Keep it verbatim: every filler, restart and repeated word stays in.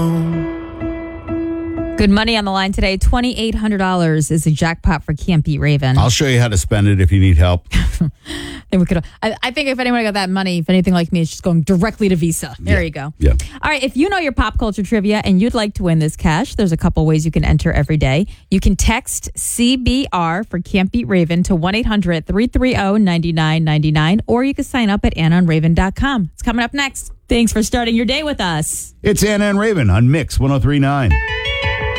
Good money on the line today. twenty-eight hundred dollars is the jackpot for Can't Beat Raven. I'll show you how to spend it if you need help. I, we could, I, I think if anyone got that money, if anything like me, it's just going directly to Visa. There yeah. you go. Yeah. All right. If you know your pop culture trivia and you'd like to win this cash, there's a couple ways you can enter every day. You can text C B R for Can't Beat Raven to one eight hundred three three zero nine nine nine nine, or you can sign up at anna and raven dot com. It's coming up next. Thanks for starting your day with us. It's Anna and Raven on Mix one oh three point nine.